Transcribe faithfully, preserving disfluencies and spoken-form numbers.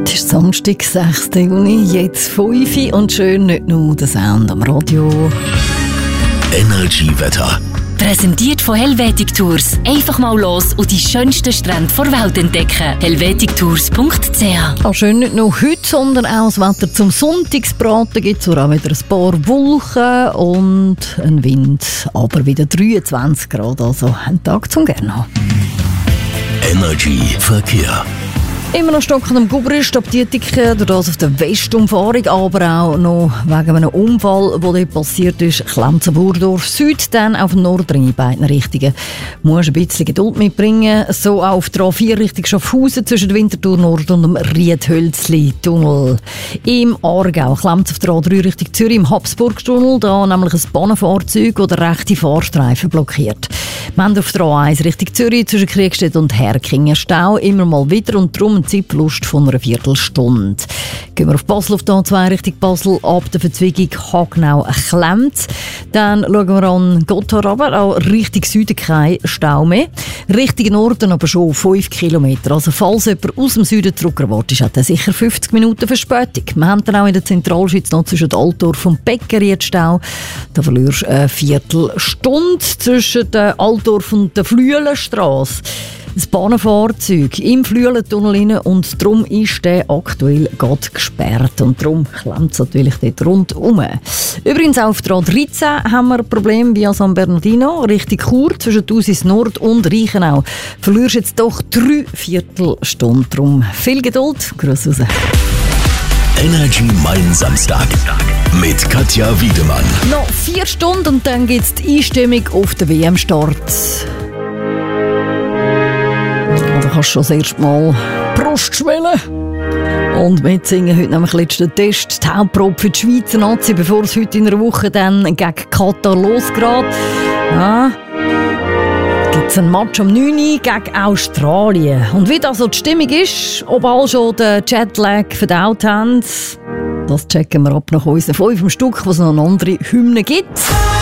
Es ist Samstag, sechsten Juni, jetzt fünf Uhr und schön nicht nur der Sound am Radio. Energy-Wetter. Präsentiert von Helvetic Tours. Einfach mal los und die schönsten Strände der Welt entdecken. helvetic tours punkt c h. Auch schön nicht nur heute, sondern auch das Wetter zum Sonntagsbraten gibt es auch wieder ein paar Wolken und ein Wind. Aber wieder dreiundzwanzig Grad, also ein Tag zum gerne haben. Energy-Verkehr. Immer noch stockend am Gubrist, ab Dietiken, durch das auf der Westumfahrung, aber auch noch wegen einem Unfall, der dort passiert ist, Klemzen-Burdorf Süd, dann auf dem Nordring in beiden Richtungen. Du musst ein bisschen Geduld mitbringen, so auch auf der A vier Richtung Schaffhausen zwischen der Winterthur Nord und dem Riedhölzli-Tunnel. Im Aargau Klemzen auf der A drei Richtung Zürich im Habsburg-Tunnel, da nämlich ein Bahnenfahrzeug oder rechte Fahrstreifen blockiert. Wir haben auf der A eins Richtung Zürich zwischen Kriegstedt und Herkingen Stau immer mal wieder und darum ein Zeitverlust von einer Viertelstunde. Gehen wir auf Basel auf der A zwei Richtung Basel ab der Verzweigung Hagnau-Klemz. Dann schauen wir an Gotthard runter, auch Richtung Süden kein Stau mehr. Richtung Norden aber schon fünf Kilometer. Also falls jemand aus dem Süden zurückerwartet, hat er sicher fünfzig Minuten Verspätung. Wir haben dann auch in der Zentralschweiz noch zwischen Altdorf und Beckeried Stau. Da verlierst du eine Viertelstunde zwischen der Altdorf und der Flüelenstrasse. Das Bahnenfahrzeug im Flüelentunnel rein und darum ist der aktuell gerade gesperrt und darum klemmt es natürlich dort rundherum. Übrigens auch auf der A dreizehn haben wir ein Problem via San Bernardino, Richtung Chur, zwischen Thusis Nord und Reichenau. Verlierst jetzt doch drei Viertelstunden. Darum viel Geduld, grüß raus. Energy Mein Samstag mit Katja Wiedemann. Noch vier Stunden und dann gibt es die Einstimmung auf den W M-Start. Da kannst du schon das erste Mal Brust schwellen. Und mitsingen heute nämlich letzten Test. Die Hauptprobe für die Schweizer Nazi, bevor es heute in einer Woche dann gegen Katar losgeht. Ja. Gibt es einen Match um neun Uhr gegen Australien. Und wie das so die Stimmung ist, ob alle schon den Jetlag verdaut haben, das checken wir ab nach unseren fünf Stück, wo es noch eine andere Hymne gibt.